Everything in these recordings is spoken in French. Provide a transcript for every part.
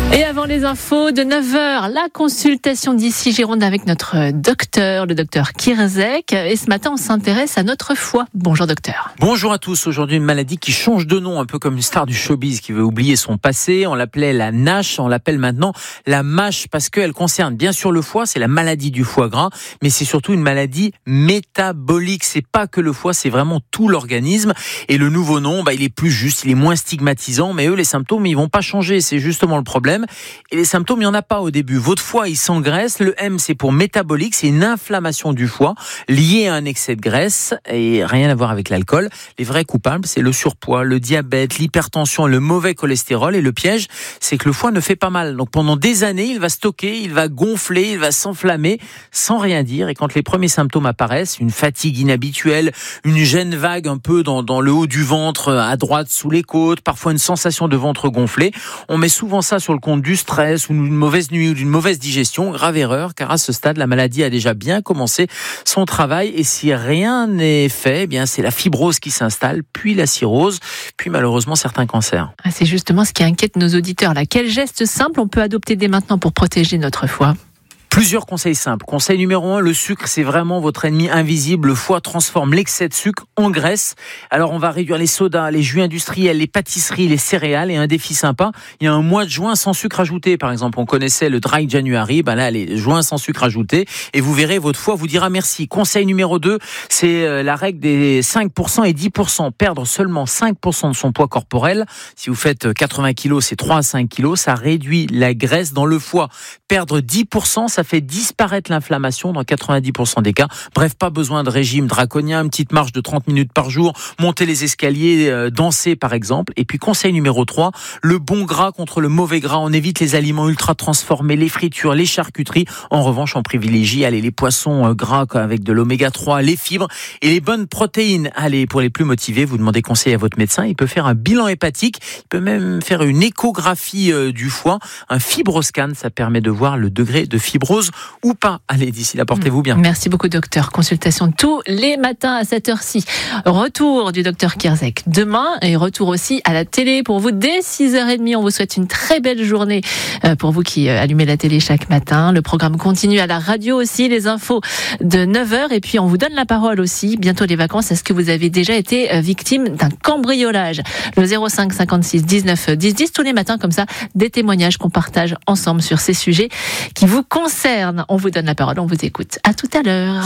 Et avant les infos de 9h, la consultation d'Ici Gironde avec notre docteur, le docteur Kierzek. Et ce matin, on s'intéresse à notre foie. Bonjour docteur. Bonjour à tous. Aujourd'hui, une maladie qui change de nom, un peu comme une star du showbiz qui veut oublier son passé. On l'appelait la NASH, on l'appelle maintenant la MASH parce qu'elle concerne bien sûr le foie, c'est la maladie du foie gras, mais c'est surtout une maladie métabolique. C'est pas que le foie, c'est vraiment tout l'organisme. Et le nouveau nom, il est plus juste, il est moins stigmatisant, mais eux, les symptômes, ils vont pas changer. C'est justement le problème. Et les symptômes, il n'y en a pas au début. Votre foie, il s'engraisse. Le M, c'est pour métabolique. C'est une inflammation du foie liée à un excès de graisse et rien à voir avec l'alcool. Les vrais coupables, c'est le surpoids, le diabète, l'hypertension, le mauvais cholestérol. Et le piège, c'est que le foie ne fait pas mal. Donc pendant des années, il va stocker, il va gonfler, il va s'enflammer sans rien dire. Et quand les premiers symptômes apparaissent, une fatigue inhabituelle, une gêne vague un peu dans le haut du ventre, à droite, sous les côtes, parfois une sensation de ventre gonflé, on met souvent ça sur le compte du stress ou d'une mauvaise nuit ou d'une mauvaise digestion. Grave erreur, car à ce stade, la maladie a déjà bien commencé son travail et si rien n'est fait, c'est la fibrose qui s'installe, puis la cirrhose, puis malheureusement certains cancers. C'est justement ce qui inquiète nos auditeurs là. Quel geste simple on peut adopter dès maintenant pour protéger notre foie ? Plusieurs conseils simples. Conseil numéro 1, le sucre, c'est vraiment votre ennemi invisible. Le foie transforme l'excès de sucre en graisse. Alors, on va réduire les sodas, les jus industriels, les pâtisseries, les céréales. Et un défi sympa, il y a un mois de juin sans sucre ajouté. Par exemple, on connaissait le Dry January. Là, les juin sans sucre ajouté. Et vous verrez, votre foie vous dira merci. Conseil numéro 2, c'est la règle des 5% et 10%. Perdre seulement 5% de son poids corporel. Si vous faites 80 kilos, c'est 3 à 5 kilos. Ça réduit la graisse dans le foie. Perdre 10%, ça fait disparaître l'inflammation dans 90% des cas. Bref, pas besoin de régime draconien, une petite marche de 30 minutes par jour, monter les escaliers, danser par exemple. Et puis conseil numéro 3, le bon gras contre le mauvais gras. On évite les aliments ultra transformés, les fritures, les charcuteries. En revanche, on privilégie les poissons gras avec de l'oméga 3, les fibres et les bonnes protéines. Allez, pour les plus motivés, vous demandez conseil à votre médecin. Il peut faire un bilan hépatique, il peut même faire une échographie du foie, un fibroscan, ça permet de voir le degré de fibrose ou pas. Allez, d'ici là, portez-vous bien. Merci beaucoup, docteur. Consultation tous les matins à cette heure-ci. Retour du docteur Kierzek demain et retour aussi à la télé pour vous dès 6h30. On vous souhaite une très belle journée pour vous qui allumez la télé chaque matin. Le programme continue à la radio aussi, les infos de 9h et puis on vous donne la parole aussi. Bientôt les vacances. Est-ce que vous avez déjà été victime d'un cambriolage ? Le 05 56 19 10 10 tous les matins comme ça, des témoignages qu'on partage ensemble sur ces sujets qui vous concernent. On vous donne la parole, on vous écoute. À tout à l'heure.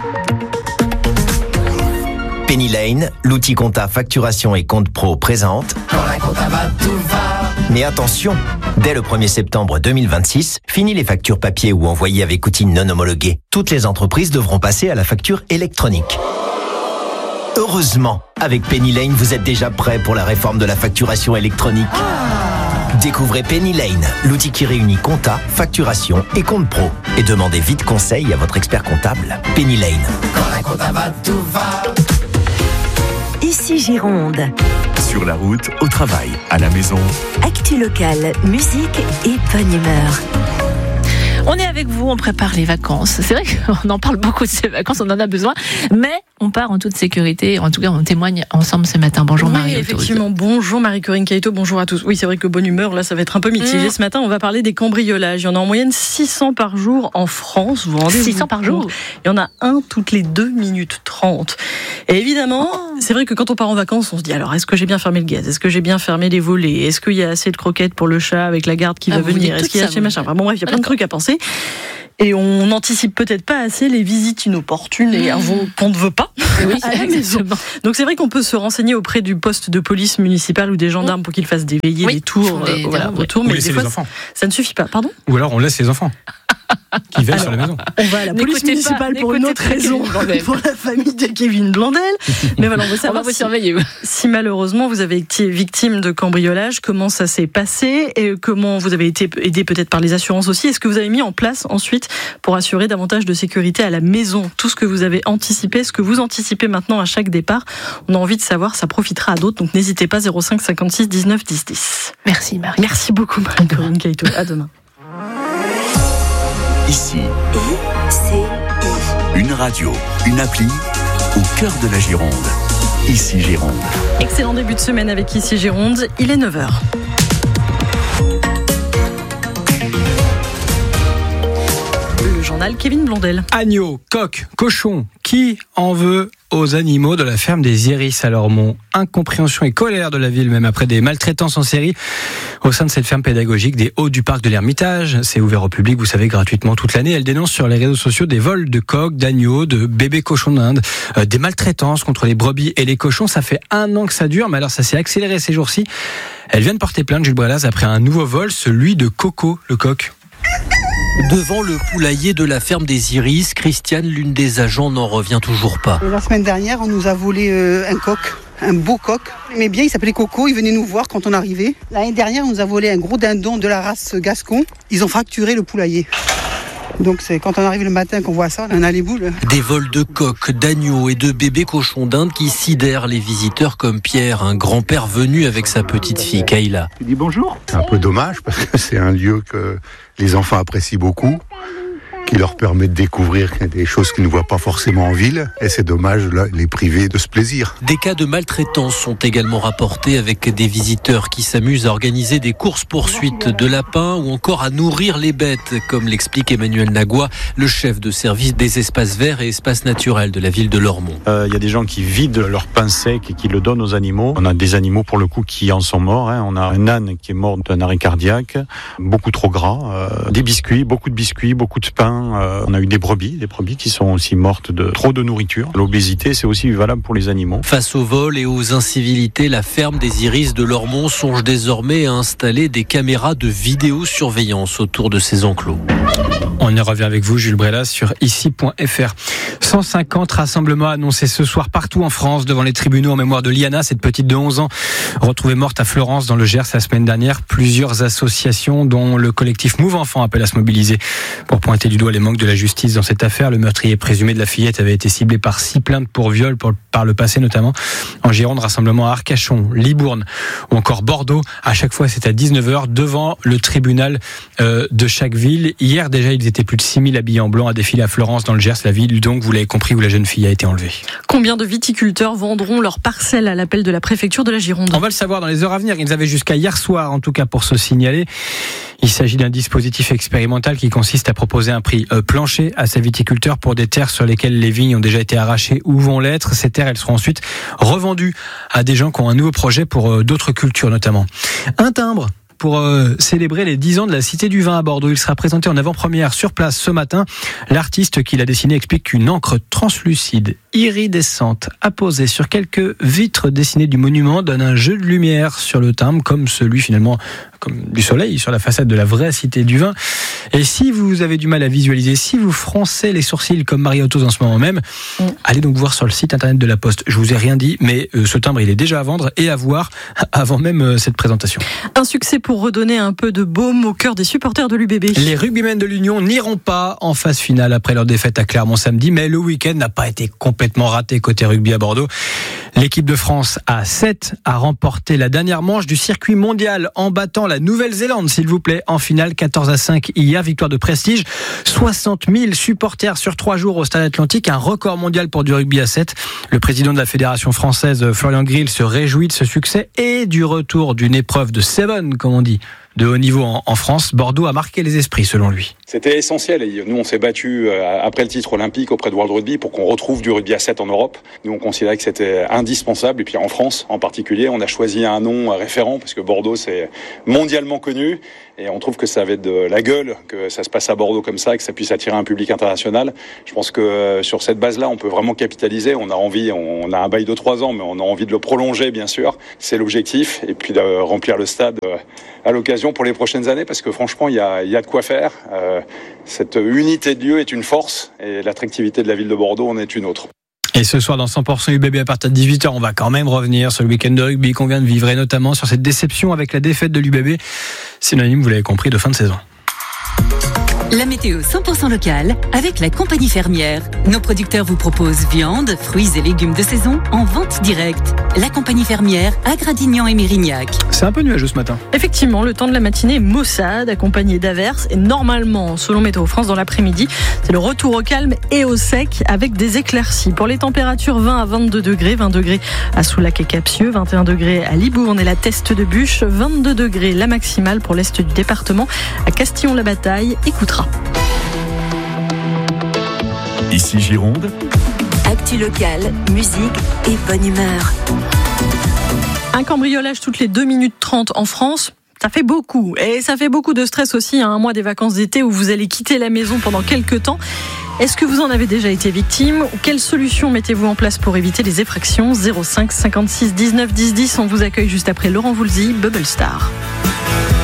Penny Lane, l'outil compta facturation et compte pro présente. Quand la compta va, tout va. Mais attention, dès le 1er septembre 2026, fini les factures papier ou envoyées avec outils non homologués. Toutes les entreprises devront passer à la facture électronique. Heureusement, avec Penny Lane, vous êtes déjà prêt pour la réforme de la facturation électronique. Découvrez Penny Lane, l'outil qui réunit compta, facturation et compte pro. Et demandez vite conseil à votre expert comptable. Penny Lane. Quand la compta va, tout va. Ici Gironde. Sur la route, au travail, à la maison. Actu locale, musique et bonne humeur. On est avec vous, on prépare les vacances. C'est vrai qu'on en parle beaucoup de ces vacances, on en a besoin, mais on part en toute sécurité. En tout cas, on témoigne ensemble ce matin. Bonjour Marie. Effectivement, bonjour Marie-Corinne Caïto, bonjour à tous. Oui, c'est vrai que bonne humeur, là, ça va être un peu mitigé. Ce matin, on va parler des cambriolages. Il y en a en moyenne 600 par jour en France. Vous vous rendez 600 par jour. Il y en a un toutes les 2 minutes 30. Et évidemment, c'est vrai que quand on part en vacances, on se dit alors, est-ce que j'ai bien fermé le gaz ? Est-ce que j'ai bien fermé les volets ? Est-ce qu'il y a assez de croquettes pour le chat avec la garde qui va venir ? Est-ce qu'il y a chez machin ? Enfin bon, bref, il y a plein de trucs à penser. Et on n'anticipe peut-être pas assez les visites inopportunes et qu'on ne veut pas à la maison. Donc c'est vrai qu'on peut se renseigner auprès du poste de police municipale ou des gendarmes pour qu'ils fassent des veillées, des tours autour. Mais des fois, ça ne suffit pas. Pardon ? Ou alors on laisse les enfants qui veillent sur la maison. On va à la police municipale pour une autre raison, pour la famille de Kevin Blandel. Mais voilà, on veut savoir vous surveiller. Si malheureusement vous avez été victime de cambriolage, comment ça s'est passé et comment vous avez été aidé peut-être par les assurances aussi. Est-ce que vous avez mis en place ensuite pour assurer davantage de sécurité à la maison ? Tout ce que vous avez anticipé, ce que vous anticipez maintenant à chaque départ, on a envie de savoir, ça profitera à d'autres. Donc n'hésitez pas, 05 56 19 10 10. Merci Marie. Merci beaucoup Marie-Corinne Caïto. À demain. Ici, une radio, une appli au cœur de la Gironde. Ici Gironde. Excellent début de semaine avec Ici Gironde. Il est 9h. hivernale. Kevin Blondel. Agneau, coq, cochon, qui en veut aux animaux de la ferme des Iris à Lormont? Incompréhension et colère de la ville, même après des maltraitances en série au sein de cette ferme pédagogique des Hauts du Parc de l'Ermitage. C'est ouvert au public, vous savez, gratuitement toute l'année. Elle dénonce sur les réseaux sociaux des vols de coqs, d'agneaux, de bébés cochons d'Inde, des maltraitances contre les brebis et les cochons. Ça fait 1 an que ça dure, mais alors ça s'est accéléré ces jours-ci. Elle vient de porter plainte, Jules Brelas, après un nouveau vol, celui de Coco, le coq. Devant le poulailler de la ferme des Iris, Christiane, l'une des agents, n'en revient toujours pas. La semaine dernière, on nous a volé un coq, un beau coq. Il aimait bien, il s'appelait Coco, il venait nous voir quand on arrivait. L'année dernière, on nous a volé un gros dindon de la race Gascon. Ils ont fracturé le poulailler. Donc c'est quand on arrive le matin qu'on voit ça, on a les boules. Des vols de coqs, d'agneaux et de bébés cochons d'Inde qui sidèrent les visiteurs comme Pierre, un grand-père venu avec sa petite fille Kayla. Tu dis bonjour. C'est un peu dommage parce que c'est un lieu que les enfants apprécient beaucoup, qui leur permet de découvrir des choses qu'ils ne voient pas forcément en ville. Et c'est dommage de les priver de ce plaisir. Des cas de maltraitance sont également rapportés avec des visiteurs qui s'amusent à organiser des courses-poursuites de lapins ou encore à nourrir les bêtes, comme l'explique Emmanuel Nagua, le chef de service des espaces verts et espaces naturels de la ville de Lormont. Il y a des gens qui vident leur pain sec et qui le donnent aux animaux. On a des animaux pour le coup qui en sont morts. On a un âne qui est mort d'un arrêt cardiaque, beaucoup trop gras, des biscuits, beaucoup de pain. On a eu des brebis qui sont aussi mortes de trop de nourriture. L'obésité, c'est aussi valable pour les animaux. Face aux vols et aux incivilités, la ferme des Iris de Lormont songe désormais à installer des caméras de vidéosurveillance autour de ses enclos. On y revient avec vous, Jules Brelas, sur ici.fr. 150 rassemblements annoncés ce soir partout en France devant les tribunaux en mémoire de Liana, cette petite de 11 ans, retrouvée morte à Florence dans le Gers la semaine dernière. Plusieurs associations, dont le collectif Move Enfants, appellent à se mobiliser pour pointer du doigt les manques de la justice dans cette affaire. Le meurtrier présumé de la fillette avait été ciblé par 6 plaintes pour viol par le passé, notamment en Gironde. Rassemblement à Arcachon, Libourne ou encore Bordeaux. À chaque fois, c'est à 19h devant le tribunal de chaque ville. Hier, déjà, ils étaient plus de 6000 habillés en blanc à défiler à Florence dans le Gers, la ville, donc, vous l'avez compris, où la jeune fille a été enlevée. Combien de viticulteurs vendront leurs parcelles à l'appel de la préfecture de la Gironde? On va le savoir dans les heures à venir. Ils avaient jusqu'à hier soir, en tout cas, pour se signaler. Il s'agit d'un dispositif expérimental qui consiste à proposer un prix plancher à ces viticulteurs pour des terres sur lesquelles les vignes ont déjà été arrachées ou vont l'être. Ces terres, elles seront ensuite revendues à des gens qui ont un nouveau projet pour d'autres cultures notamment. Un timbre pour célébrer les 10 ans de la Cité du Vin à Bordeaux. Il sera présenté en avant-première sur place ce matin. L'artiste qui l'a dessiné explique qu'une encre translucide, iridescente, apposée sur quelques vitres dessinées du monument donne un jeu de lumière sur le timbre, comme celui finalement comme du soleil sur la façade de la vraie Cité du Vin. Et si vous avez du mal à visualiser, si vous froncez les sourcils comme Maria Autos en ce moment même, allez donc voir sur le site internet de la Poste. Je vous ai rien dit, mais ce timbre, il est déjà à vendre et à voir avant même cette présentation. Un succès pour redonner un peu de baume au cœur des supporters de l'UBB. Les rugbymen de l'Union n'iront pas en phase finale après leur défaite à Clermont samedi, mais le week-end n'a pas été complètement raté côté rugby à Bordeaux. L'équipe de France A7 a remporté la dernière manche du circuit mondial en battant la Nouvelle-Zélande, s'il vous plaît, en finale 14-5 hier, victoire de prestige. 60 000 supporters sur 3 jours au Stade Atlantique, un record mondial pour du rugby à 7. Le président de la Fédération française, Florian Grill, se réjouit de ce succès et du retour d'une épreuve de 7, comme on dit, de haut niveau en France. Bordeaux a marqué les esprits, selon lui. C'était essentiel. Et nous, on s'est battu après le titre olympique auprès de World Rugby pour qu'on retrouve du rugby à 7 en Europe. Nous, on considérait que c'était indispensable. Et puis en France, en particulier, on a choisi un nom référent parce que Bordeaux, c'est mondialement connu. Et on trouve que ça avait de la gueule, que ça se passe à Bordeaux comme ça, et que ça puisse attirer un public international. Je pense que sur cette base-là, on peut vraiment capitaliser. On a un bail de 3 ans, mais on a envie de le prolonger, bien sûr. C'est l'objectif. Et puis de remplir le stade à l'occasion pour les prochaines années, parce que franchement, il y a de quoi faire. Cette unité de lieu est une force, et l'attractivité de la ville de Bordeaux en est une autre. Et ce soir, dans 100% UBB, à partir de 18h, on va quand même revenir sur le week-end de rugby qu'on vient de vivre, et notamment sur cette déception avec la défaite de l'UBB, synonyme, vous l'avez compris, de fin de saison. La météo 100% locale avec la compagnie fermière. Nos producteurs vous proposent viande, fruits et légumes de saison en vente directe. La compagnie fermière à Gradignan et Mérignac. C'est un peu nuageux ce matin. Effectivement, le temps de la matinée est maussade, accompagné d'averses. Et normalement, selon Météo France, dans l'après-midi, c'est le retour au calme et au sec avec des éclaircies. Pour les températures, 20 à 22 degrés, 20 degrés à Soulac et Capsieux, 21 degrés à Libourne et la Teste de Bûche, 22 degrés la maximale pour l'est du département, à Castillon-la-Bataille et Coutras. Ici Gironde. Actu locale, musique et bonne humeur. Un cambriolage toutes les 2 minutes 30 en France. Ça fait beaucoup. Et ça fait beaucoup de stress aussi à un mois des vacances d'été où vous allez quitter la maison pendant quelques temps. Est-ce que vous en avez déjà été victime? Quelles solutions mettez-vous en place pour éviter les effractions? 05 56 19 10 10. On vous accueille juste après Laurent Voulzy, Bubble Star.